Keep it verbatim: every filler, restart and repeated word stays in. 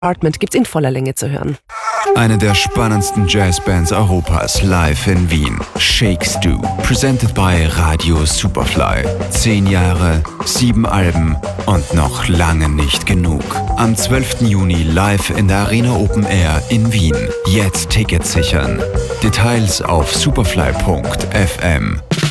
Apartment gibt's in voller Länge zu hören. Eine der spannendsten Jazzbands Europas live in Wien. Shakes Do, presented by Radio Superfly. Zehn Jahre, sieben Alben und noch lange nicht genug. Am zwölften Juni live in der Arena Open Air in Wien. Jetzt Tickets sichern. Details auf superfly punkt f m.